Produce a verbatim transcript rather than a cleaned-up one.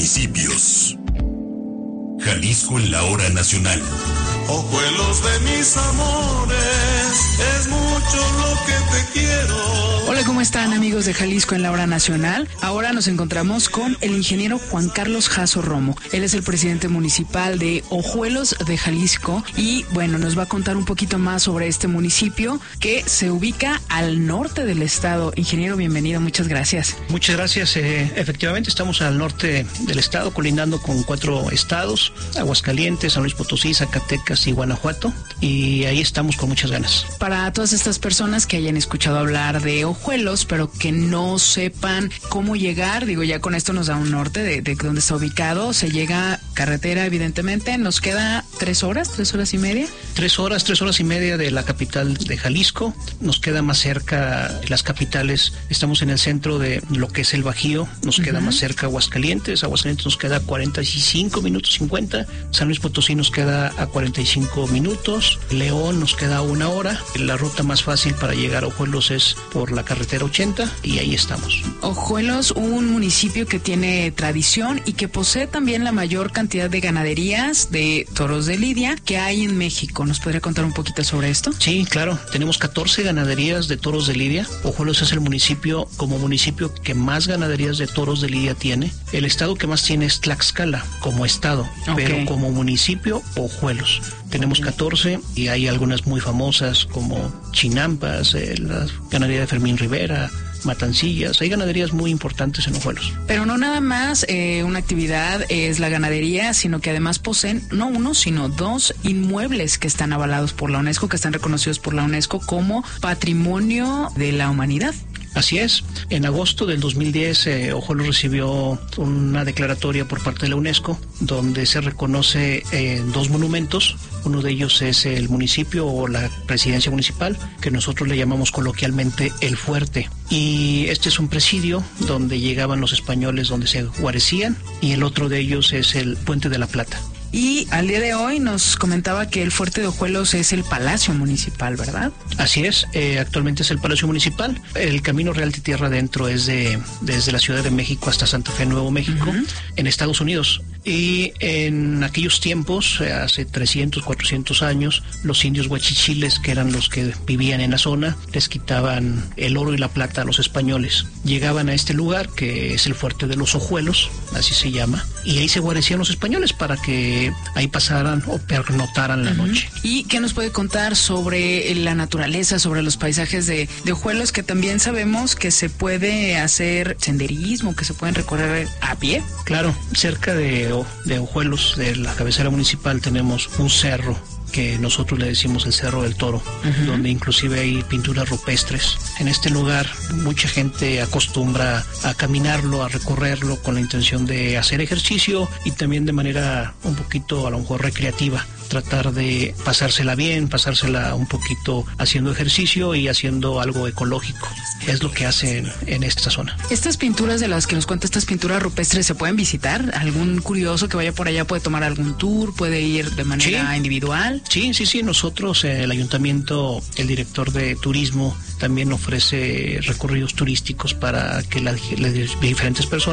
municipios. Jalisco en la hora nacional. Ojuelos de mis amores, es mucho lo que te quiero. Hola, ¿cómo están, amigos de Jalisco en la hora nacional? Ahora nos encontramos con el ingeniero Juan Carlos Jasso Romo. Él es el presidente municipal de Ojuelos de Jalisco y, bueno, nos va a contar un poquito más sobre este municipio que se ubica al norte del estado. Ingeniero, bienvenido, muchas gracias. Muchas gracias. Eh, efectivamente, estamos al norte del estado, colindando con cuatro estados: Aguascalientes, San Luis Potosí, Zacatecas y Guanajuato, y ahí estamos con muchas ganas. Para todas estas personas que hayan escuchado hablar de Ojuelos, pero que no sepan cómo llegar, digo, ya con esto nos da un norte de, de dónde está ubicado. Se llega carretera, evidentemente. Nos queda tres horas, tres horas y media. Tres horas, tres horas y media de la capital de Jalisco. Nos queda más cerca las capitales. Estamos en el centro de lo que es el Bajío. Nos uh-huh. queda más cerca Aguascalientes. Aguascalientes nos queda cuarenta y cinco minutos, cincuenta. San Luis Potosí nos queda a cuarenta y cinco minutos. León nos queda a una hora. La ruta más fácil para llegar a Ojuelos es por la carretera ochenta y ahí estamos. Ojuelos, un municipio que tiene tradición y que posee también la mayor cantidad de ganaderías de toros de lidia que hay en México. ¿Nos podría contar un poquito sobre esto? Sí, claro. Tenemos catorce ganaderías de toros de lidia. Ojuelos es el municipio, como municipio, que más ganaderías de toros de lidia tiene. El estado que más tiene es Tlaxcala, como estado, okay. Pero como municipio, Ojuelos. Tenemos catorce y hay algunas muy famosas como Chinampas, eh, la ganadería de Fermín Rivera, Matancillas. Hay ganaderías muy importantes en Ojuelos. Pero no nada más eh, una actividad es la ganadería, sino que además poseen no uno, sino dos inmuebles que están avalados por la UNESCO, que están reconocidos por la UNESCO como Patrimonio de la Humanidad. Así es. En agosto del dos mil diez, eh, Ojuelos recibió una declaratoria por parte de la UNESCO donde se reconoce eh, dos monumentos. Uno de ellos es el municipio o la presidencia municipal, que nosotros le llamamos coloquialmente el Fuerte. Y este es un presidio donde llegaban los españoles, donde se guarecían, y el otro de ellos es el Puente de la Plata. Y al día de hoy nos comentaba que el Fuerte de Ojuelos es el Palacio Municipal, ¿verdad? Así es, eh, actualmente es el Palacio Municipal. El Camino Real de Tierra Adentro es de desde la Ciudad de México hasta Santa Fe, Nuevo México, uh-huh. en Estados Unidos. Y en aquellos tiempos, hace trescientos, cuatrocientos años, los indios huachichiles, que eran los que vivían en la zona, les quitaban el oro y la plata a los españoles. Llegaban a este lugar, que es el Fuerte de los Ojuelos, así se llama, y ahí se guarecían los españoles para que ahí pasaran o pernotaran la uh-huh. noche. ¿Y qué nos puede contar sobre la naturaleza, sobre los paisajes de, de Ojuelos, que también sabemos que se puede hacer senderismo, que se pueden recorrer a pie? Claro, cerca de de Ojuelos, de la cabecera municipal, tenemos un cerro que nosotros le decimos el Cerro del Toro, uh-huh. donde inclusive hay pinturas rupestres. En este lugar mucha gente acostumbra a caminarlo, a recorrerlo con la intención de hacer ejercicio y también de manera un poquito a lo mejor recreativa, tratar de pasársela bien, pasársela un poquito haciendo ejercicio y haciendo algo ecológico. Es lo que hacen en esta zona. Estas pinturas de las que nos cuenta, estas pinturas rupestres, ¿se pueden visitar? ¿Algún curioso que vaya por allá puede tomar algún tour, puede ir de manera sí. individual? Sí, sí, sí. Nosotros, eh, el ayuntamiento, el director de turismo, también ofrece recorridos turísticos para que las, las diferentes personas